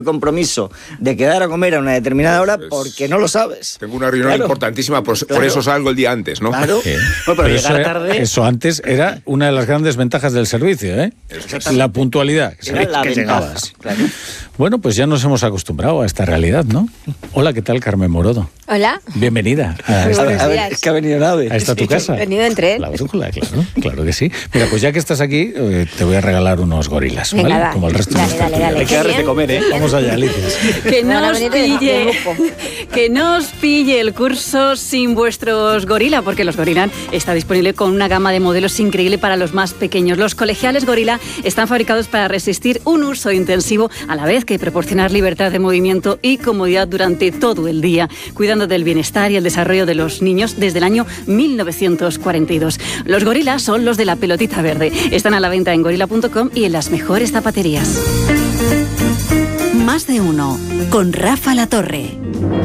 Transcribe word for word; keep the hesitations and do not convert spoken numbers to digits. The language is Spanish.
compromiso de quedar a comer a una determinada hora porque no lo sabes. Tengo una reunión claro. importantísima, por, claro. por eso salgo el día antes, ¿no? Claro. Sí. No, pero pero llegar eso, tarde... eso antes era una de las grandes ventajas del servicio, ¿eh? La puntualidad. Que era la que ventaja, llegabas. claro. Bueno, pues ya nos hemos acostumbrado a esta realidad, ¿no? Hola, ¿qué tal, Carmen Morodo? Hola. Bienvenida a Muy esta, buenos A ver, días. es que ha venido nave. a esta tu casa. He venido en tren. La brújula, claro, claro que sí. Mira, pues ya que estás aquí, eh, te voy a regalar unos gorilas, Venga, ¿vale? dale. Como el resto Dale, de nuestra dale, dale. Hay que darles de comer, ¿eh? Vamos allá, Alicia. Que no Van a os venir de- de pille, grupo. que no os pille el curso sin vuestros gorila, porque los Gorila está disponible con una gama de modelos increíble para los más pequeños. Los colegiales Gorila están fabricados para resistir un uso intensivo a la vez que proporcionar libertad de movimiento y comodidad durante todo el día, cuidando del bienestar y el desarrollo de los niños desde el año mil novecientos cuarenta y dos. Los Gorila son los de la pelotita verde. Están a la venta en gorila punto com y en las mejores zapaterías. Más de uno, con Rafa Latorre.